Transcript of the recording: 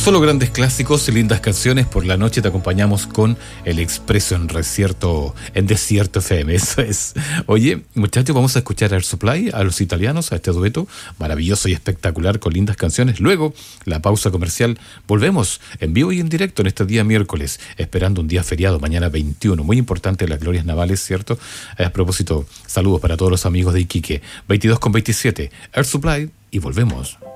Solo grandes clásicos y lindas canciones. Por la noche te acompañamos con El Expreso en Desierto FM. Eso es. Oye, muchachos, vamos a escuchar a Air Supply, a los italianos, a este dueto maravilloso y espectacular con lindas canciones. Luego, la pausa comercial. Volvemos en vivo y en directo en este día miércoles, esperando un día feriado, mañana 21. Muy importante, las glorias navales, ¿cierto? A propósito, saludos para todos los amigos de Iquique. 22:27, Air Supply, y volvemos.